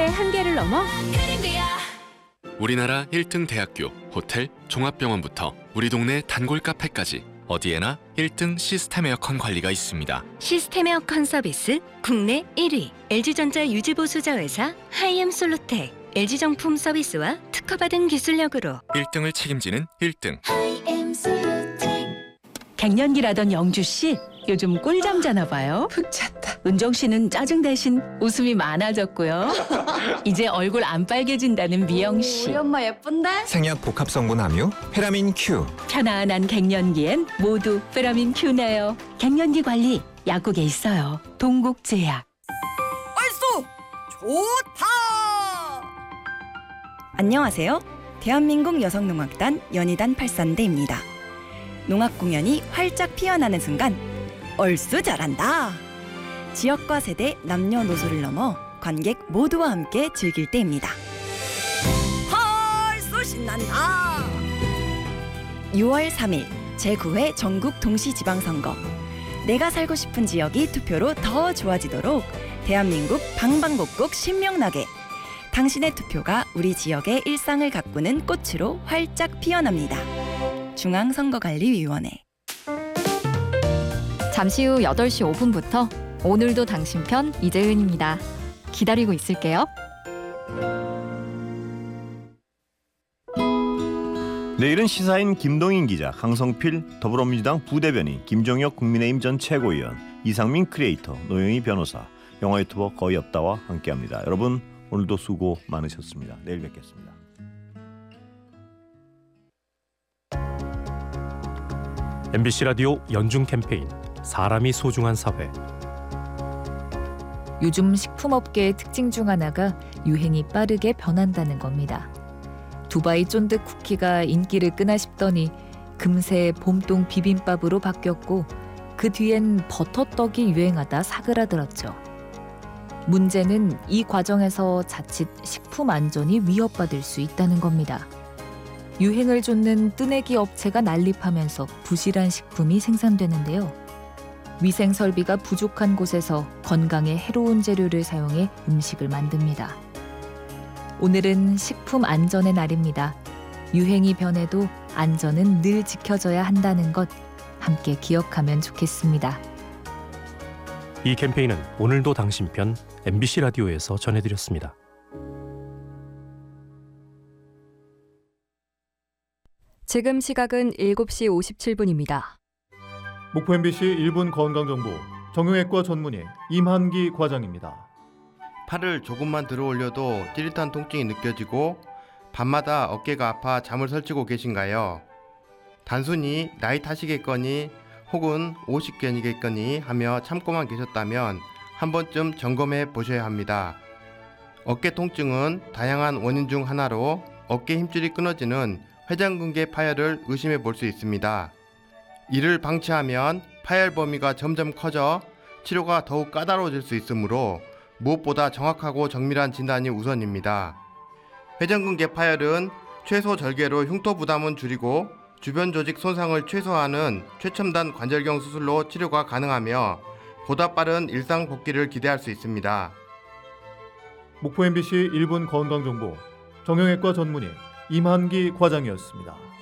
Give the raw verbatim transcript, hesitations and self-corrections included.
시대의 한계를 넘어 우리나라 일 등 대학교, 호텔, 종합병원부터 우리 동네 단골 카페까지 어디에나 일 등 시스템 에어컨 관리가 있습니다. 시스템 에어컨 서비스 국내 일 위 엘지전자 유지보수자회사 하이엠솔루텍 엘지정품 서비스와 특허받은 기술력으로 일 등을 책임지는 일 등. 갱년기라던 영주씨 요즘 꿀잠 자나 봐요. 푹 잤다. 은정씨는 짜증 대신 웃음이 많아졌고요. 이제 얼굴 안 빨개진다는 미영씨. 우리 엄마 예쁜데? 생약 복합 성분 함유 페라민 Q. 편안한 갱년기엔 모두 페라민 Q네요. 갱년기 관리 약국에 있어요. 동국제약. 얼쑤! 좋다! 안녕하세요. 대한민국 여성농악단 연희단 팔산대입니다. 농악 공연이 활짝 피어나는 순간 얼쑤 잘한다! 지역과 세대, 남녀노소를 넘어 관객 모두와 함께 즐길 때입니다. 얼쑤 신난다! 유월 삼일 제구 회 전국 동시지방선거. 내가 살고 싶은 지역이 투표로 더 좋아지도록 대한민국 방방곡곡 신명나게 당신의 투표가 우리 지역의 일상을 가꾸는 꽃으로 활짝 피어납니다. 중앙선거관리위원회. 잠시 후 여덟 시 오 분부터 오늘도 당신 편 이재은입니다. 기다리고 있을게요. 내일은 시사인 김동인 기자, 강성필 더불어민주당 부대변인, 김종혁 국민의힘 전 최고위원, 이상민 크리에이터, 노영희 변호사, 영화 유튜버 거의 없다와 함께합니다. 여러분 오늘도 수고 많으셨습니다. 내일 뵙겠습니다. 엠비씨 라디오 연중 캠페인 사람이 소중한 사회. 요즘 식품업계의 특징 중 하나가 유행이 빠르게 변한다는 겁니다. 두바이 쫀득 쿠키가 인기를 끄나 싶더니 금세 봄동 비빔밥으로 바뀌었고 그 뒤엔 버터떡이 유행하다 사그라들었죠. 문제는 이 과정에서 자칫 식품 안전이 위협받을 수 있다는 겁니다. 유행을 좇는 뜨내기 업체가 난립하면서 부실한 식품이 생산되는데요. 위생 설비가 부족한 곳에서 건강에 해로운 재료를 사용해 음식을 만듭니다. 오늘은 식품 안전의 날입니다. 유행이 변해도 안전은 늘 지켜져야 한다는 것 함께 기억하면 좋겠습니다. 이 캠페인은 오늘도 당신 편 엠비씨 라디오에서 전해드렸습니다. 지금 시각은 일곱 시 오십칠 분입니다. 목포 엠비씨 일 분 건강정보 정형외과 전문의 임한기 과장입니다. 팔을 조금만 들어 올려도 찌릿한 통증이 느껴지고 밤마다 어깨가 아파 잠을 설치고 계신가요? 단순히 나이 탓이겠거니 혹은 오십견이겠거니 하며 참고만 계셨다면 한 번쯤 점검해 보셔야 합니다. 어깨 통증은 다양한 원인 중 하나로 어깨 힘줄이 끊어지는 회전근개 파열을 의심해 볼 수 있습니다. 이를 방치하면 파열 범위가 점점 커져 치료가 더욱 까다로워질 수 있으므로 무엇보다 정확하고 정밀한 진단이 우선입니다. 회전근개 파열은 최소 절개로 흉터 부담은 줄이고 주변 조직 손상을 최소화하는 최첨단 관절경 수술로 치료가 가능하며 보다 빠른 일상 복귀를 기대할 수 있습니다. 목포 엠비씨 일 분 건강정보 정형외과 전문의 임한기 과장이었습니다.